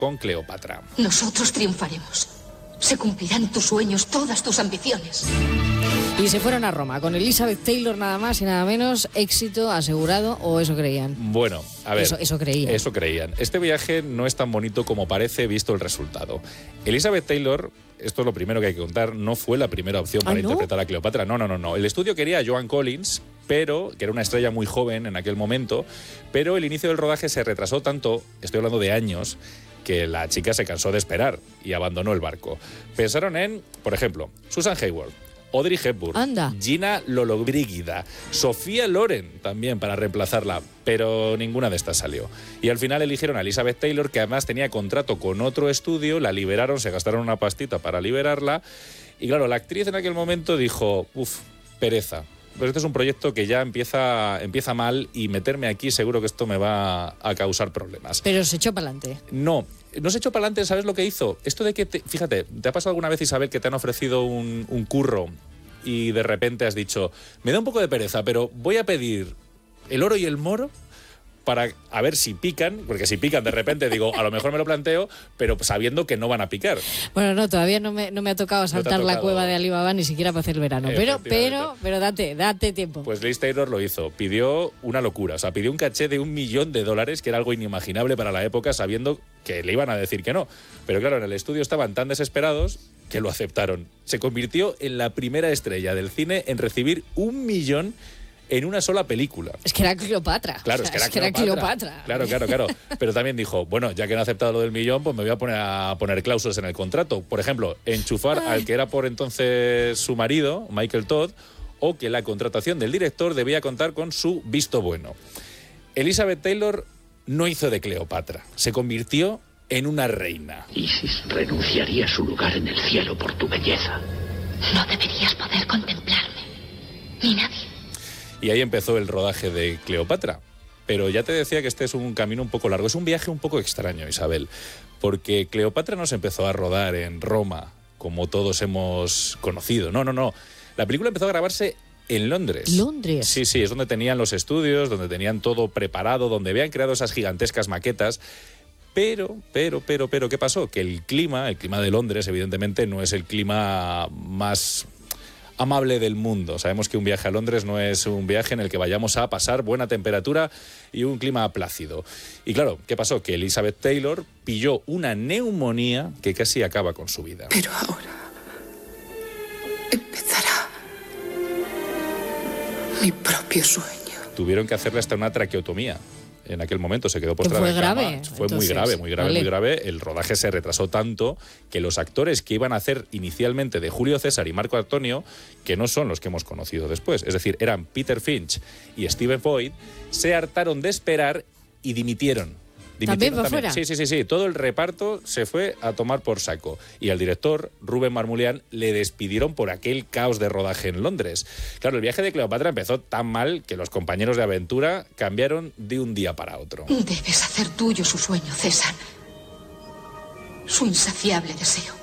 con Cleopatra. Nosotros triunfaremos. Se cumplirán tus sueños, todas tus ambiciones. Y se fueron a Roma, con Elizabeth Taylor nada más y nada menos, éxito asegurado, o eso creían. Bueno, a ver. Eso creían. Eso creían. Este viaje no es tan bonito como parece visto el resultado. Elizabeth Taylor, esto es lo primero que hay que contar, no fue la primera opción para interpretar a Cleopatra. No. El estudio quería a Joan Collins, pero que era una estrella muy joven en aquel momento, pero el inicio del rodaje se retrasó tanto, estoy hablando de años, que la chica se cansó de esperar y abandonó el barco. Pensaron en, por ejemplo, Susan Hayward, Audrey Hepburn, Gina Lollobrigida, Sofía Loren también para reemplazarla, pero ninguna de estas salió. Y al final eligieron a Elizabeth Taylor, que además tenía contrato con otro estudio, la liberaron, se gastaron una pastita para liberarla, y claro, la actriz en aquel momento dijo, pereza. Pero este es un proyecto que ya empieza mal y meterme aquí seguro que esto me va a causar problemas. Pero se echó para adelante. No se echó para adelante, ¿sabes lo que hizo? Esto de que, fíjate, ¿te ha pasado alguna vez, Isabel, que te han ofrecido un curro y de repente has dicho, me da un poco de pereza, pero voy a pedir el oro y el moro para a ver si pican, porque si pican de repente digo, a lo mejor me lo planteo, pero sabiendo que no van a picar. Bueno, no, todavía no me ha tocado saltar la cueva de Alibaba ni siquiera para hacer el verano, pero date tiempo. Pues Liz Taylor lo hizo, pidió una locura, o sea, pidió un caché de $1 millón, que era algo inimaginable para la época, sabiendo que le iban a decir que no. Pero claro, en el estudio estaban tan desesperados que lo aceptaron. Se convirtió en la primera estrella del cine en recibir $1 millón en una sola película. Es que era Cleopatra. Claro, es que era Cleopatra. Claro. Pero también dijo, bueno, ya que no ha aceptado lo del $1 millón, pues me voy a poner cláusulas en el contrato. Por ejemplo, enchufar al que era por entonces su marido, Michael Todd, o que la contratación del director debía contar con su visto bueno. Elizabeth Taylor no hizo de Cleopatra, se convirtió en una reina. Isis renunciaría a su lugar en el cielo por tu belleza. No deberías poder contemplarme, ni nadie. Y ahí empezó el rodaje de Cleopatra. Pero ya te decía que este es un camino un poco largo. Es un viaje un poco extraño, Isabel. Porque Cleopatra no se empezó a rodar en Roma, como todos hemos conocido. No. La película empezó a grabarse en Londres. ¿Londres? Sí, es donde tenían los estudios, donde tenían todo preparado, donde habían creado esas gigantescas maquetas. Pero, ¿qué pasó? Que el clima de Londres, evidentemente, no es el clima más amable del mundo. Sabemos que un viaje a Londres no es un viaje en el que vayamos a pasar buena temperatura y un clima plácido. Y claro, ¿qué pasó? Que Elizabeth Taylor pilló una neumonía que casi acaba con su vida. Pero ahora empezará mi propio sueño. Tuvieron que hacerle hasta una traqueotomía. En aquel momento se quedó postrada en cama. Fue grave. Muy grave. El rodaje se retrasó tanto que los actores que iban a hacer inicialmente de Julio César y Marco Antonio, que no son los que hemos conocido después, es decir, eran Peter Finch y Stephen Boyd, se hartaron de esperar y dimitieron. ¿También por fuera? Sí. Todo el reparto se fue a tomar por saco. Y al director, Rubén Marmulián, le despidieron por aquel caos de rodaje en Londres. Claro, el viaje de Cleopatra empezó tan mal que los compañeros de aventura cambiaron de un día para otro. Debes hacer tuyo su sueño, César. Su insaciable deseo.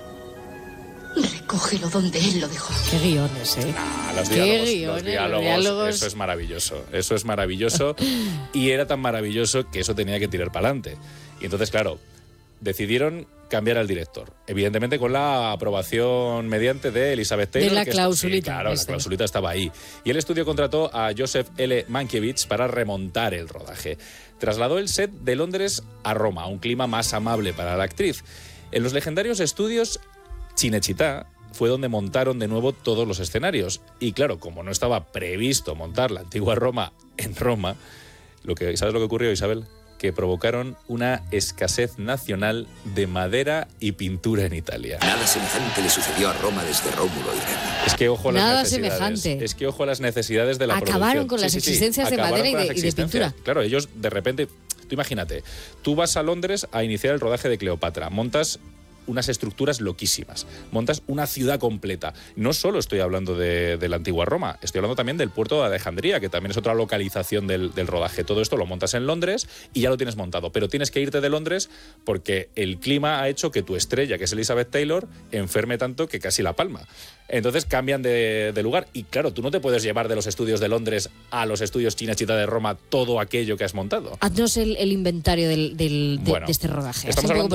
Recógelo donde él lo dejó. Qué guiones, ¿eh? Los diálogos. Eso es maravilloso. Y era tan maravilloso que eso tenía que tirar para adelante. Y entonces, claro, decidieron cambiar al director. Evidentemente con la aprobación mediante de Elizabeth Taylor. De la clausulita. La clausulita estaba ahí. Y el estudio contrató a Joseph L. Mankiewicz para remontar el rodaje. Trasladó el set de Londres a Roma, a un clima más amable para la actriz. En los legendarios estudios Cinecittà fue donde montaron de nuevo todos los escenarios. Y claro, como no estaba previsto montar la antigua Roma en Roma, ¿sabes lo que ocurrió, Isabel? Que provocaron una escasez nacional de madera y pintura en Italia. Nada semejante le sucedió a Roma desde Rómulo y Remo. Es que ojo a las Nada necesidades. Semejante. Es que ojo a las necesidades de la producción. Acabaron con las existencias de madera y de pintura. Claro, ellos de repente, tú imagínate, tú vas a Londres a iniciar el rodaje de Cleopatra, montas unas estructuras loquísimas, montas una ciudad completa. No solo estoy hablando de la antigua Roma, estoy hablando también del puerto de Alejandría, que también es otra localización del rodaje. Todo esto lo montas en Londres y ya lo tienes montado, pero tienes que irte de Londres porque el clima ha hecho que tu estrella, que es Elizabeth Taylor, enferme tanto que casi la palma. Entonces cambian de lugar y claro, tú no te puedes llevar de los estudios de Londres a los estudios Cinecittà de Roma todo aquello que has montado. Haznos el inventario de este rodaje. Estamos hablando